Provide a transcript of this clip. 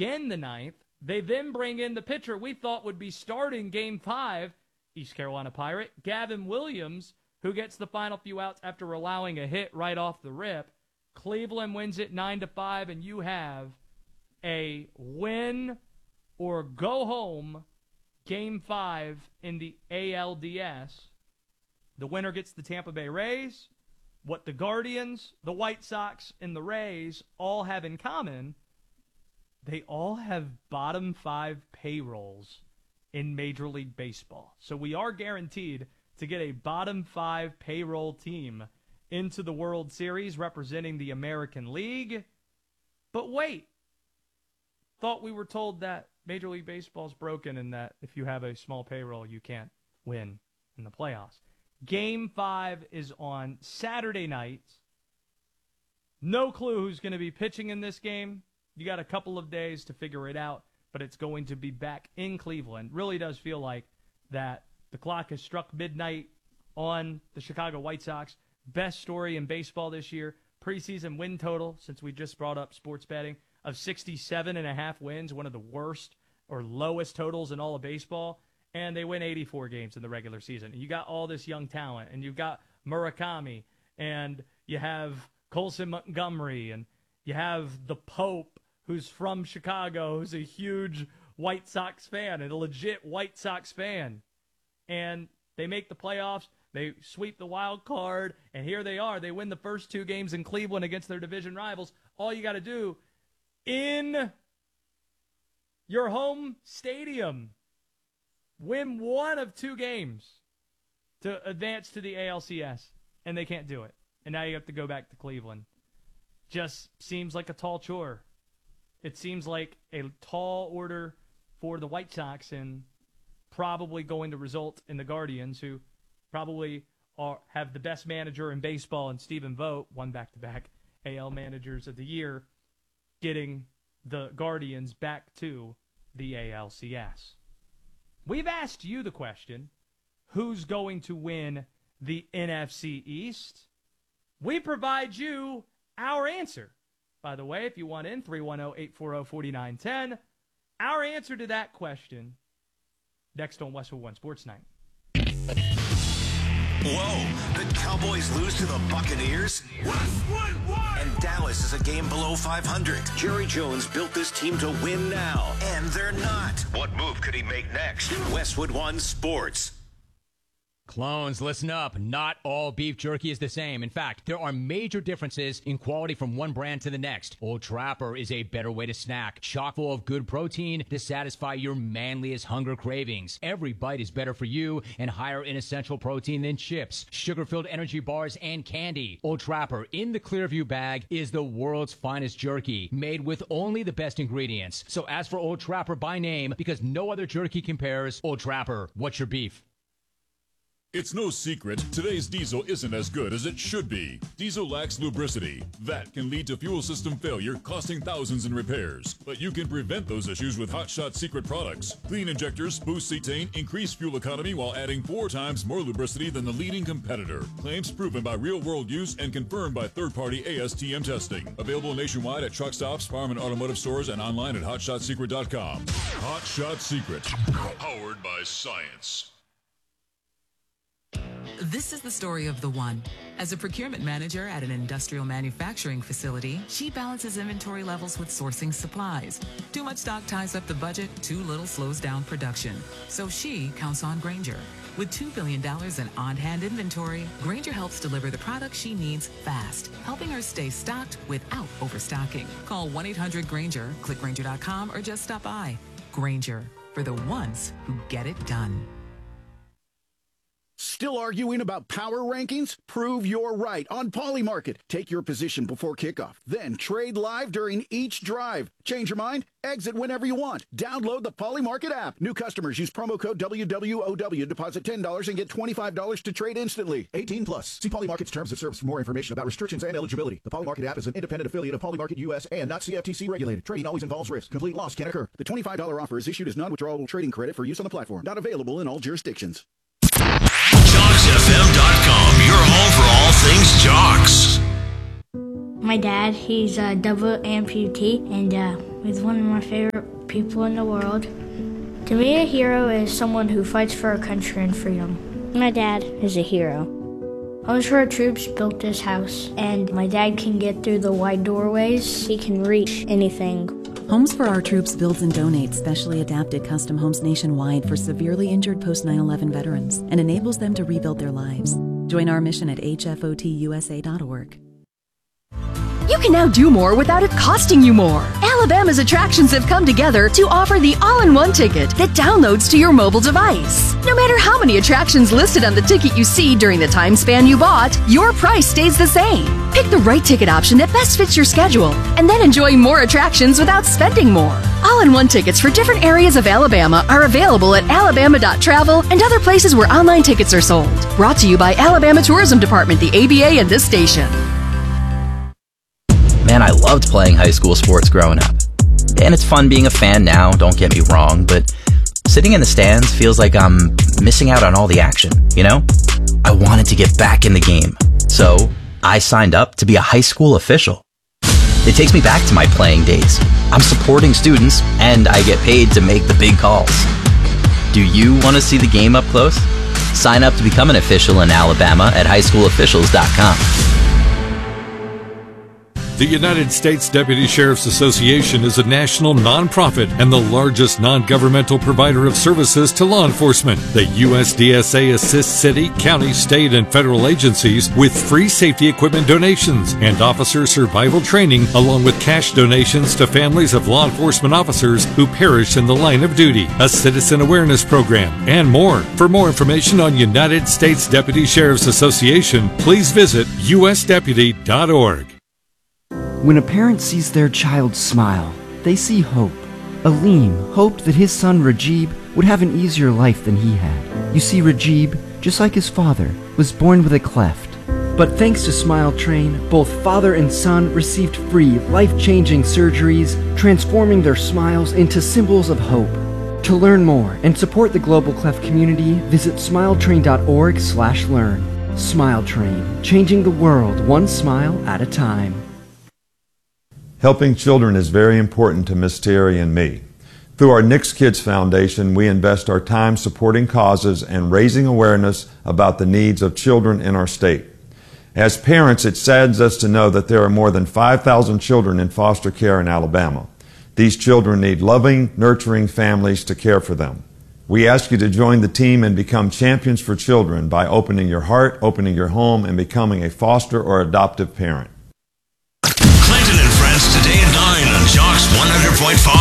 again the ninth. They then bring in the pitcher we thought would be starting Game 5, East Carolina Pirate, Gavin Williams, who gets the final few outs after allowing a hit right off the rip. Cleveland wins it 9-5, and you have a win or go home Game 5 in the ALDS. The winner gets the Tampa Bay Rays. What the Guardians, the White Sox, and the Rays all have in common, they all have bottom 5 payrolls in Major League Baseball. So we are guaranteed to get a bottom 5 payroll team into the World Series representing the American League. But wait, thought we were told that Major League Baseball is broken and that if you have a small payroll, you can't win in the playoffs. Game 5 is on Saturday night. No clue who's going to be pitching in this game. You got a couple of days to figure it out, but it's going to be back in Cleveland. Really does feel like that the clock has struck midnight on the Chicago White Sox. Best story in baseball this year. Preseason win total, since we just brought up sports betting, of 67.5 wins, one of the worst or lowest totals in all of baseball. And they win 84 games in the regular season. And you got all this young talent, and you've got Murakami, and you have Colson Montgomery, and you have the Pope, who's from Chicago, who's a huge White Sox fan and a legit White Sox fan. And they make the playoffs. They sweep the wild card, and here they are. They win the first 2 games in Cleveland against their division rivals. All you got to do in your home stadium, win one of 2 games to advance to the ALCS, and they can't do it. And now you have to go back to Cleveland. Just seems like a tall chore. It seems like a tall order for the White Sox, and probably going to result in the Guardians, who probably have the best manager in baseball in Stephen Vogt, won back-to-back AL Managers of the Year, getting the Guardians back to the ALCS. We've asked you the question, who's going to win the NFC East? We provide you our answer. By the way, if you want in, 310-840-4910. Our answer to that question next on Westwood One Sports Night. Whoa, the Cowboys lose to the Buccaneers? Westwood One! And Dallas is a game below 500. Jerry Jones built this team to win now, and they're not. What move could he make next? Westwood One Sports. Clones, listen up. Not all beef jerky is the same. In fact, there are major differences in quality from one brand to the next. Old Trapper is a better way to snack, chock full of good protein to satisfy your manliest hunger cravings. Every bite is better for you and higher in essential protein than chips, sugar-filled energy bars, and candy. Old Trapper in the Clearview bag is the world's finest jerky, made with only the best ingredients. So ask for Old Trapper by name, because no other jerky compares. Old Trapper, what's your beef? It's no secret, today's diesel isn't as good as it should be. Diesel lacks lubricity. That can lead to fuel system failure, costing thousands in repairs. But you can prevent those issues with Hot Shot Secret products. Clean injectors, boost cetane, increase fuel economy while adding 4 times more lubricity than the leading competitor. Claims proven by real-world use and confirmed by third-party ASTM testing. Available nationwide at truck stops, farm and automotive stores, and online at hotshotsecret.com. Hot Shot Secret, powered by science. This is the story of the one. As a procurement manager at an industrial manufacturing facility, she balances inventory levels with sourcing supplies. Too much stock ties up the budget, too little slows down production. So she counts on Grainger. With $2 billion in on-hand inventory, Grainger helps deliver the products she needs fast, helping her stay stocked without overstocking. Call 1-800-GRAINGER, click Grainger.com, or just stop by. Grainger, for the ones who get it done. Still arguing about power rankings? Prove you're right on Polymarket. Take your position before kickoff, then trade live during each drive. Change your mind? Exit whenever you want. Download the Polymarket app. New customers use promo code WWOW. Deposit $10 and get $25 to trade instantly. 18 plus. See Polymarket's terms of service for more information about restrictions and eligibility. The Polymarket app is an independent affiliate of Polymarket US and not CFTC regulated. Trading always involves risk. Complete loss can occur. The $25 offer is issued as non-withdrawable trading credit for use on the platform. Not available in all jurisdictions. JocksFM.com, your home for all things Jocks. My dad, he's a double amputee, and with one of my favorite people in the world. To me, a hero is someone who fights for our country and freedom. My dad is a hero. Homes for Our Troops built this house, and my dad can get through the wide doorways. He can reach anything. Homes for Our Troops builds and donates specially adapted custom homes nationwide for severely injured post-9/11 veterans and enables them to rebuild their lives. Join our mission at hfotusa.org. You can now do more without it costing you more. Alabama's attractions have come together to offer the all-in-one ticket that downloads to your mobile device. No matter how many attractions listed on the ticket you see during the time span you bought, your price stays the same. Pick the right ticket option that best fits your schedule, and then enjoy more attractions without spending more. All-in-one tickets for different areas of Alabama are available at alabama.travel and other places where online tickets are sold. Brought to you by Alabama Tourism Department, the ABA, and this station. Man, I loved playing high school sports growing up. And it's fun being a fan now, don't get me wrong, but sitting in the stands feels like I'm missing out on all the action, you know? I wanted to get back in the game, so I signed up to be a high school official. It takes me back to my playing days. I'm supporting students, and I get paid to make the big calls. Do you want to see the game up close? Sign up to become an official in Alabama at highschoolofficials.com. The United States Deputy Sheriff's Association is a national nonprofit and the largest non-governmental provider of services to law enforcement. The USDSA assists city, county, state, and federal agencies with free safety equipment donations and officer survival training, along with cash donations to families of law enforcement officers who perish in the line of duty, a citizen awareness program, and more. For more information on United States Deputy Sheriff's Association, please visit usdeputy.org. When a parent sees their child smile, they see hope. Aleem hoped that his son Rajib would have an easier life than he had. You see, Rajib, just like his father, was born with a cleft. But thanks to Smile Train, both father and son received free, life-changing surgeries, transforming their smiles into symbols of hope. To learn more and support the Global Cleft community, visit smiletrain.org/learn. Smile Train, changing the world one smile at a time. Helping children is very important to Miss Terry and me. Through our Nix Kids Foundation, we invest our time supporting causes and raising awareness about the needs of children in our state. As parents, it saddens us to know that there are more than 5,000 children in foster care in Alabama. These children need loving, nurturing families to care for them. We ask you to join the team and become champions for children by opening your heart, opening your home, and becoming a foster or adoptive parent. Clinton and Friends today at 9 on Jocks 100.5.